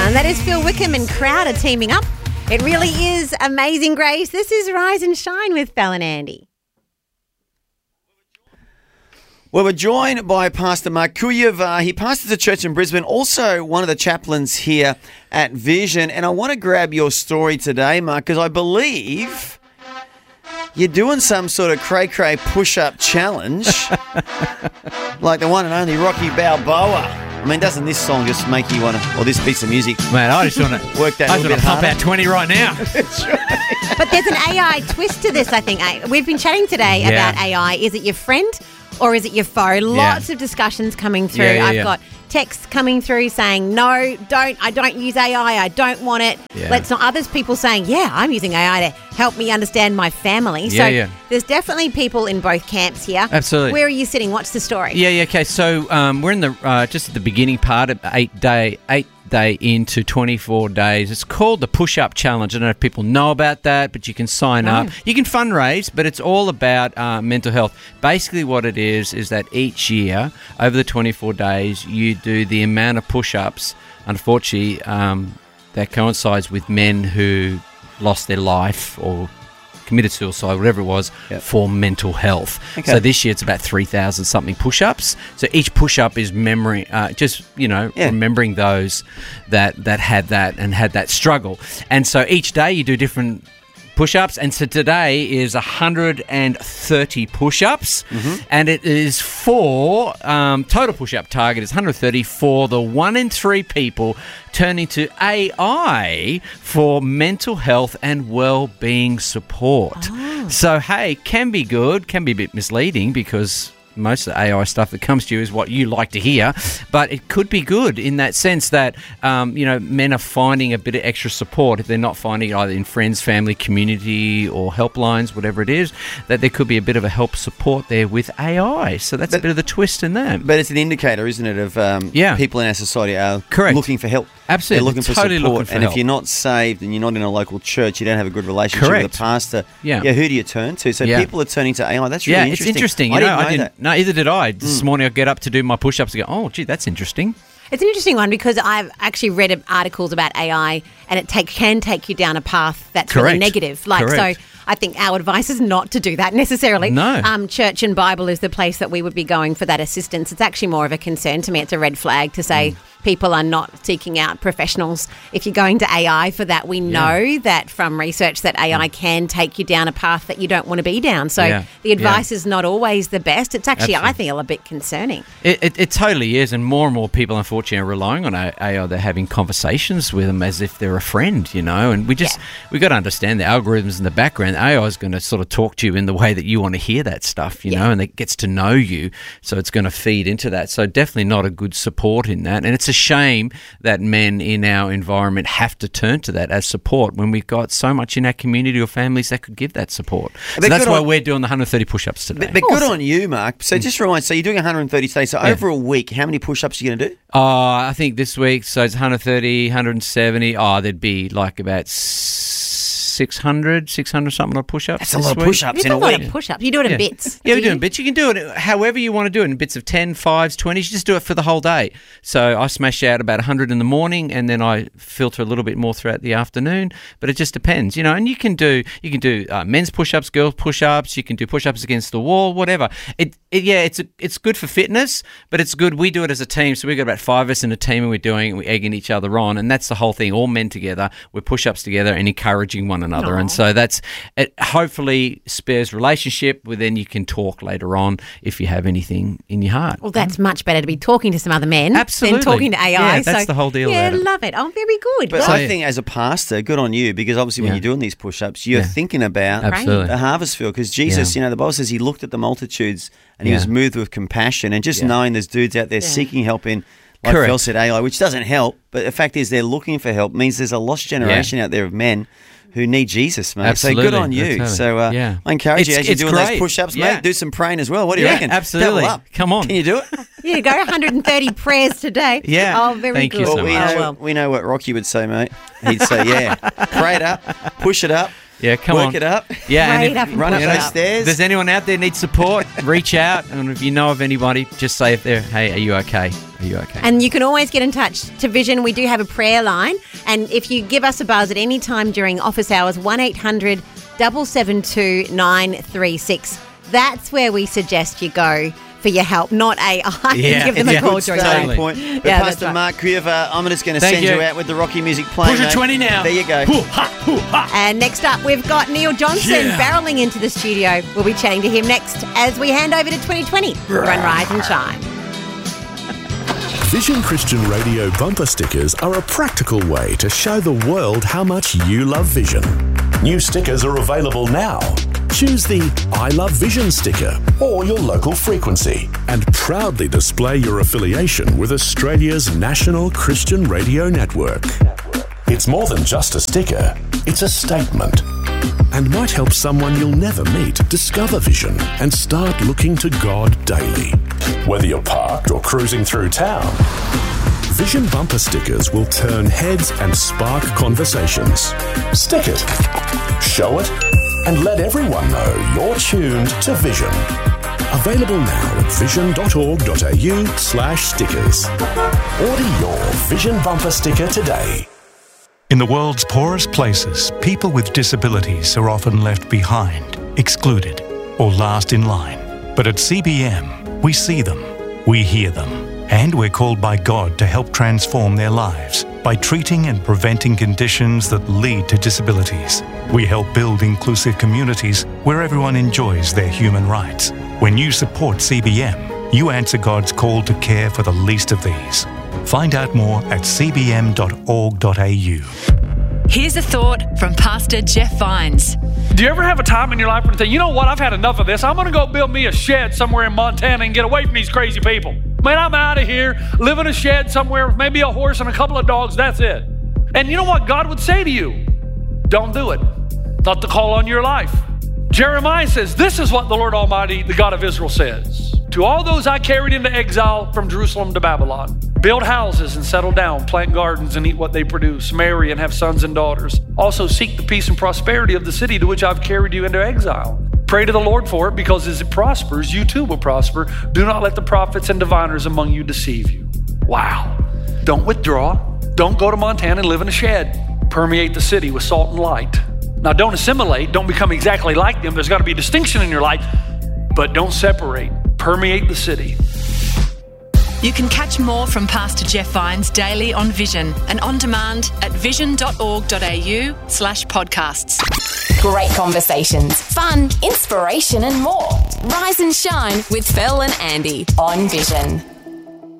And that is Phil Wickham and Crowder teaming up. It really is Amazing Grace. This is Rise and Shine with Belle and Andy. Well, we're joined by Pastor Mark Kuyev. He pastors a church in Brisbane, also one of the chaplains here at Vision. And I want to grab your story today, Mark, because I believe you're doing some sort of cray-cray push-up challenge like the one and only Rocky Balboa. I mean, doesn't this song just make you want to, or this piece of music, man, I just want to work that I a just little want bit to pump harder? out 20 right now. That's right. But there's an AI twist to this, I think. We've been chatting today about AI. Is it your friend or is it your foe? Lots of discussions coming through. I've got texts coming through saying, no, I don't use AI. I don't want it. Yeah. Let's not. Others people saying, yeah, I'm using AI to help me understand my family. So there's definitely people in both camps here. Absolutely. Where are you sitting? What's the story? Yeah, okay. So we're in the just at the beginning part of 8 day into 24 days. It's called the Push-Up Challenge. I don't know if people know about that, but you can sign up. You can fundraise, but it's all about mental health. Basically what it is that each year, over the 24 days, you do the amount of push-ups, unfortunately, that coincides with men who lost their life or committed suicide, whatever it was, for mental health. Okay. So this year it's about 3,000 something push-ups. So each push-up is remembering those that had that and had that struggle. And so each day you do different push-ups, and so today is 130 push-ups, and it is for total push-up target is 130 for the 1 in 3 people turning to AI for mental health and well-being support. So hey, can be good, can be a bit misleading because most of the AI stuff that comes to you is what you like to hear, but it could be good in that sense that, men are finding a bit of extra support if they're not finding it either in friends, family, community or helplines, whatever it is, that there could be a bit of a help support there with AI. So that's a bit of the twist in that. But it's an indicator, isn't it, of people in our society are looking for help. Absolutely. They're looking for totally support. Looking for and help. if you're not saved and you're not in a local church, you don't have a good relationship with a pastor, who do you turn to? So people are turning to AI. That's really interesting. It's interesting. I didn't know that. No, either did I. This morning I get up to do my push-ups and go, oh, gee, that's interesting. It's an interesting one because I've actually read articles about AI and it can take you down a path that's really negative. So I think our advice is not to do that necessarily. No. Church and Bible is the place that we would be going for that assistance. It's actually more of a concern to me. It's a red flag to say people are not seeking out professionals. If you're going to AI for that, we know that from research that AI can take you down a path that you don't want to be down. So the advice is not always the best. It's actually, I feel, a bit concerning. It totally is, and more people, unfortunately, are relying on AI. They're having conversations with them as if they're a friend, and we got to understand the algorithms in the background. AI is going to sort of talk to you in the way that you want to hear that stuff, and it gets to know you, so it's going to feed into that. So definitely not a good support in that, and it's a shame that men in our environment have to turn to that as support when we've got so much in our community or families that could give that support. So that's why we're doing the 130 push-ups today. But good on you, Mark. So just remind, so you're doing 130 today, so over a week, how many push-ups are you going to do? I think this week, so it's 130, 170. There'd be like about 600 something of push-ups. That's a lot of push-ups in a week. That's a lot of push-ups. You do it in bits. Yeah, we do it in bits. You can do it however you want to do it, in bits of 10, 5s, 20s. You just do it for the whole day. So I smash out about 100 in the morning and then I filter a little bit more throughout the afternoon. But it just depends, and you can do men's push-ups, girls push-ups. You can do push-ups against the wall, whatever. It's good for fitness, but it's good. We do it as a team. So we've got about 5 of us in a team and we're doing it, we're egging each other on. And that's the whole thing. All men together. We're push-ups together and encouraging one another. And so that's it. Hopefully spares relationship, where then you can talk later on if you have anything in your heart. Well, that's much better to be talking to some other men than talking to AI. Yeah, that's the whole deal. Yeah, love it. Oh, very good. But I think as a pastor, good on you, because obviously when you're doing these push-ups, you're thinking about the harvest field, because Jesus, the Bible says he looked at the multitudes and he was moved with compassion, and just knowing there's dudes out there seeking help in, like Phil said, AI, which doesn't help, but the fact is they're looking for help, means there's a lost generation out there of men who need Jesus, mate. Absolutely. So good on you. So I encourage you, as you're doing those push-ups, mate, do some praying as well. What do you reckon? Absolutely. Double up. Come on. Can you do it? Yeah, go 130 prayers today. Yeah. Oh, very Thank good. you so much. We know what Rocky would say, mate. He'd say, pray it up, push it up. Yeah, come Work on. it up. Yeah, Right and up and Run up push those it up. stairs. if there's anyone out there needs support, reach out. And if you know of anybody, just say if they're, hey, are you okay? Are you okay? And you can always get in touch to Vision. We do have a prayer line. And if you give us a buzz at any time during office hours, 1800 772 936. That's where we suggest you go for your help, not AI. Yeah, Give them a yeah. call Good during starting the day. point. But Yeah, that's Pastor right. Mark Cueva, I'm just going to Thank send you you. out with the Rocky music playing. Push it mate. 20 now. There you go. And next up, we've got Neil Johnson barreling into the studio. We'll be chatting to him next as we hand over to 2020. Run, rise and shine. Vision Christian Radio bumper stickers are a practical way to show the world how much you love Vision. New stickers are available now. Choose the I Love Vision sticker or your local frequency and proudly display your affiliation with Australia's national Christian radio network. It's more than just a sticker, it's a statement. And might help someone you'll never meet discover Vision and start looking to God daily. Whether you're parked or cruising through town, Vision bumper stickers will turn heads and spark conversations. Stick it, show it, and let everyone know you're tuned to Vision. Available now at vision.org.au/stickers. Order your Vision bumper sticker today. In the world's poorest places, people with disabilities are often left behind, excluded, or last in line. But at CBM, we see them, we hear them, and we're called by God to help transform their lives by treating and preventing conditions that lead to disabilities. We help build inclusive communities where everyone enjoys their human rights. When you support CBM, you answer God's call to care for the least of these. Find out more at cbm.org.au. Here's a thought from Pastor Jeff Vines. Do you ever have a time in your life where you think, you know what, I've had enough of this. I'm going to go build me a shed somewhere in Montana and get away from these crazy people. Man, I'm out of here, live in a shed somewhere with maybe a horse and a couple of dogs, that's it. And you know what God would say to you? Don't do it. Not the call on your life. Jeremiah says, this is what the Lord Almighty, the God of Israel says. To all those I carried into exile from Jerusalem to Babylon, build houses and settle down, plant gardens and eat what they produce, marry and have sons and daughters. Also seek the peace and prosperity of the city to which I've carried you into exile. Pray to the Lord for it, because as it prospers, you too will prosper. Do not let the prophets and diviners among you deceive you. Wow. Don't withdraw. Don't go to Montana and live in a shed. Permeate the city with salt and light. Now don't assimilate. Don't become exactly like them. There's got to be a distinction in your life, but don't separate. Permeate the city. You can catch more from Pastor Jeff Vines daily on Vision and on demand at vision.org.au/podcasts. Great conversations, fun, inspiration and more. Rise and shine with Phil and Andy on Vision.